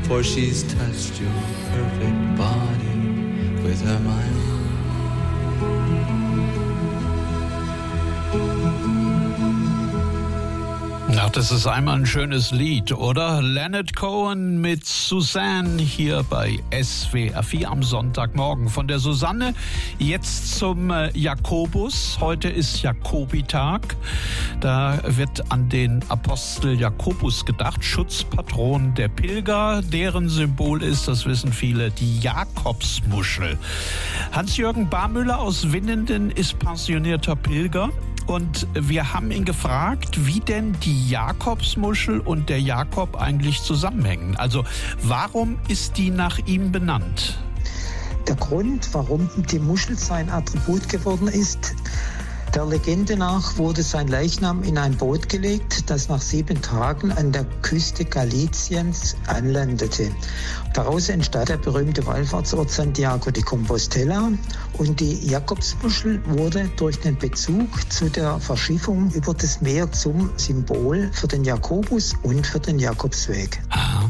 for she's touched your perfect body with her mind. Na, das ist einmal ein schönes Lied, oder? Leonard Cohen mit Suzanne hier bei SWR 4 am Sonntagmorgen. Von der Susanne jetzt zum Jakobus. Heute ist Jakobitag. Da wird an den Apostel Jakobus gedacht, Schutzpatron der Pilger. Deren Symbol ist, das wissen viele, die Jakobsmuschel. Hans-Jürgen Barmüller aus Winnenden ist pensionierter Pilger. Und wir haben ihn gefragt, wie denn die Jakobsmuschel und der Jakob eigentlich zusammenhängen. Also warum ist die nach ihm benannt? Der Grund, warum die Muschel sein Attribut geworden ist: Der Legende nach wurde sein Leichnam in ein Boot gelegt, das nach 7 Tagen an der Küste Galiciens anlandete. Daraus entstand der berühmte Wallfahrtsort Santiago de Compostela, und die Jakobsmuschel wurde durch den Bezug zu der Verschiffung über das Meer zum Symbol für den Jakobus und für den Jakobsweg.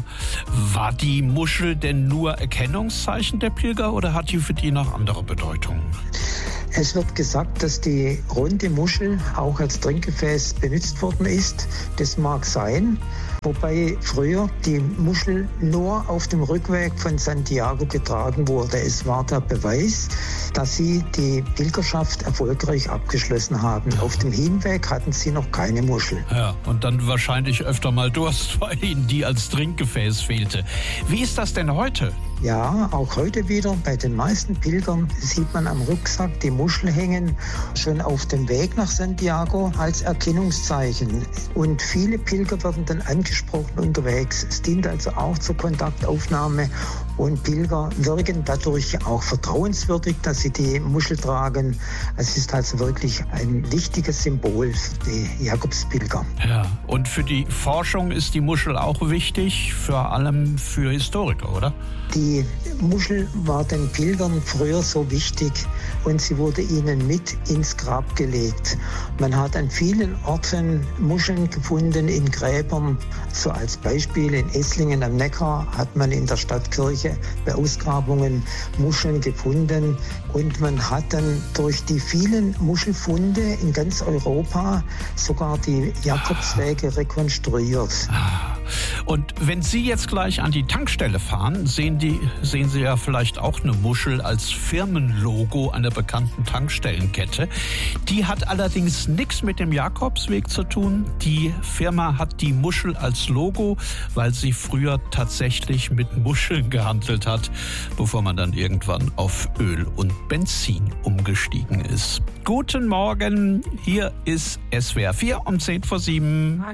War die Muschel denn nur Erkennungszeichen der Pilger oder hat die für die noch andere Bedeutungen? Es wird gesagt, dass die runde Muschel auch als Trinkgefäß benutzt worden ist. Das mag sein, wobei früher die Muschel nur auf dem Rückweg von Santiago getragen wurde. Es war der Beweis, dass sie die Pilgerschaft erfolgreich abgeschlossen haben. Auf dem Hinweg hatten sie noch keine Muschel. Ja, und dann wahrscheinlich öfter mal Durst, weil ihnen die als Trinkgefäß fehlte. Wie ist das denn heute? Ja, auch heute wieder. Bei den meisten Pilgern sieht man am Rucksack die Muschel hängen, schon auf dem Weg nach Santiago als Erkennungszeichen. Und viele Pilger werden dann angesprochen unterwegs. Es dient also auch zur Kontaktaufnahme, und Pilger wirken dadurch auch vertrauenswürdig, dass sie die Muschel tragen. Es ist also wirklich ein wichtiges Symbol für die Jakobspilger. Ja, und für die Forschung ist die Muschel auch wichtig, vor allem für Historiker, oder? Die Muschel war den Pilgern früher so wichtig, und sie wurde ihnen mit ins Grab gelegt. Man hat an vielen Orten Muscheln gefunden in Gräbern. So als Beispiel in Esslingen am Neckar hat man in der Stadtkirche bei Ausgrabungen Muscheln gefunden, und man hat dann durch die vielen Muschelfunde in ganz Europa sogar die Jakobswege rekonstruiert. Und wenn Sie jetzt gleich an die Tankstelle fahren, sehen Sie ja vielleicht auch eine Muschel als Firmenlogo einer bekannten Tankstellenkette. Die hat allerdings nichts mit dem Jakobsweg zu tun. Die Firma hat die Muschel als Logo, weil sie früher tatsächlich mit Muscheln gehandelt hat, bevor man dann irgendwann auf Öl und Benzin umgestiegen ist. Guten Morgen, hier ist SWR 4 um 6:10.